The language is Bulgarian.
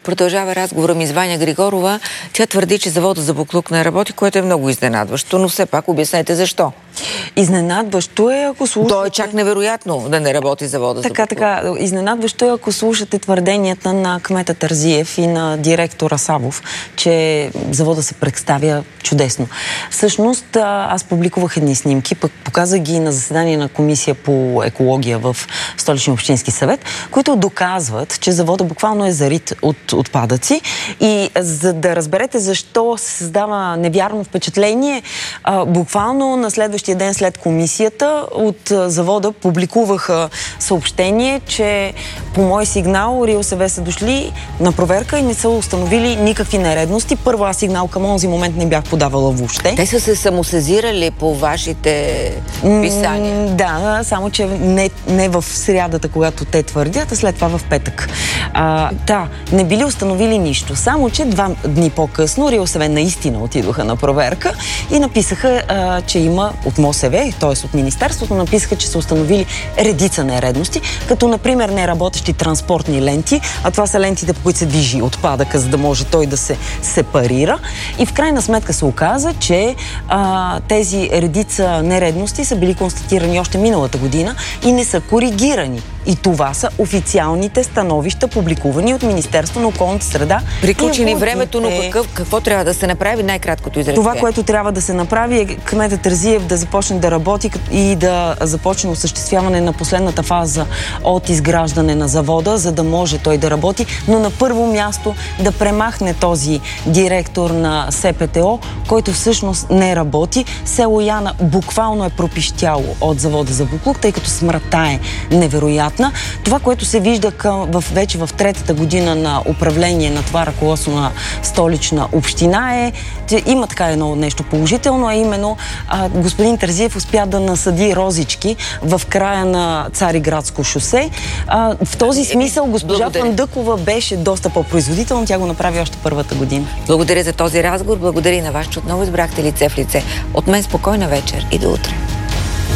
Продължава разговора ми с Ваня Григорова. Тя твърди, че завода за буклук не работи, което е много изненадващо, но все пак обяснете защо. Изненадващо е, ако слушате... То е чак невероятно да не работи завода за буклук. Така. Изненадващо е, ако слушате твърденията на кмета Терзиев и на директора Савов, че завода се представя чудесно. Всъщност, аз публикувах едни снимки, пък показах ги на заседание на комисия по екология в Столичния общински съвет, които доказват, че завода буквално е зарит от отпадъци. И за да разберете защо се създава невярно впечатление, буквално на следващия ден след комисията от завода публикуваха съобщение, че по мой сигнал РИОСВ са дошли на проверка и не са установили никакви нередности. Първо аз сигнал към онзи момент не бях подавала въобще. Те са се самосезирали по вашите писания? Да, само че не в срядата, когато те твърдят, а след това в петък. Не били установили нищо. Само че 2 дни по-късно РИОСВ наистина отидоха на проверка и написаха, че има от МОСВ, т.е. от Министерството, написаха, че са установили редица нередности, като например неработещи транспортни ленти, а това са лентите, по които се движи отпадъка, за да може той да се сепарира. И в крайна сметка се оказа, че тези редица нередности са били констатирани още миналата година и не са коригирани. И това са официалните становища, публикувани от Министерство на околната среда. Приключи ни времето, но какво трябва да се направи? Най-краткото изречение. Това, което трябва да се направи е кметът Терзиев да започне да работи и да започне осъществяване на последната фаза от изграждане на завода, за да може той да работи, но на първо място да премахне този директор на СПТО, който всъщност не работи. Село Яна буквално е пропищяло от завода за буклук, тъй като смрътта е невероятна. Това, което се вижда вече в 3-та година на управление на това ръководство на Столична община е, че има така едно нещо положително, а именно господин Терзиев успя да насади розички в края на Цариградско шосе. В този смисъл госпожа Фандъкова беше доста по-производителна. Тя го направи още първата година. Благодаря за този разговор. Благодаря и на вас, че отново избрахте лице в лице. От мен спокойна вечер и до утре.